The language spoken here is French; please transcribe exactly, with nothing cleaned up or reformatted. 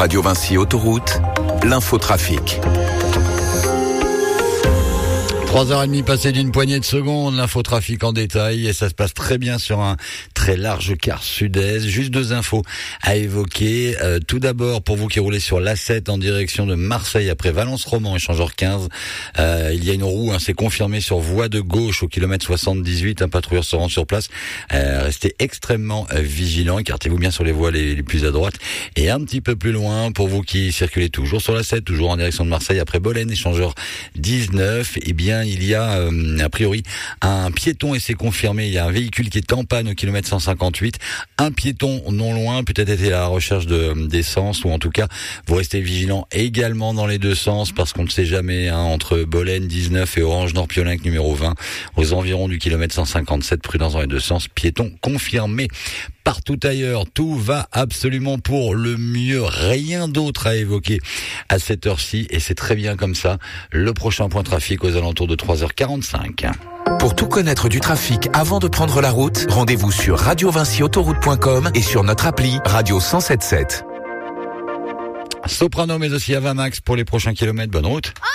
Radio Vinci Autoroute, l'infotrafic. trois heures trente passées d'une poignée de secondes, l'infotrafic en détail, et ça se passe très bien sur un très large quart sud-est. Juste deux infos à évoquer. Euh, tout d'abord, pour vous qui roulez sur l'A sept en direction de Marseille après Valence-Roman, échangeur quinze, euh, il y a une roue, hein, c'est confirmé sur voie de gauche au kilomètre soixante-dix-huit. Un patrouilleur se rend sur place. Euh, restez extrêmement euh, vigilants, écartez-vous bien sur les voies les, les plus à droite. Et un petit peu plus loin, pour vous qui circulez toujours sur l'A sept, toujours en direction de Marseille après Bolène, échangeur dix-neuf, eh bien, il y a euh, a priori un piéton, et c'est confirmé, il y a un véhicule qui est en panne au kilomètre cent cinquante-huit, un piéton non loin, peut-être été à la recherche de d'essence, ou en tout cas vous restez vigilants également dans les deux sens, parce qu'on ne sait jamais, hein, entre Bolène dix-neuf et Orange-Nord-Piolenc numéro vingt, aux environs du kilomètre cent cinquante-sept, prudence dans les deux sens, piéton confirmé. Partout ailleurs, tout va absolument pour le mieux, rien d'autre à évoquer à cette heure-ci, et c'est très bien comme ça. Le prochain point trafic aux alentours de trois heures quarante-cinq. Pour tout connaître du trafic avant de prendre la route, rendez-vous sur radio vinci autoroute point com et sur notre appli Radio cent soixante-dix-sept. Soprano, mais aussi Avamax pour les prochains kilomètres. Bonne route.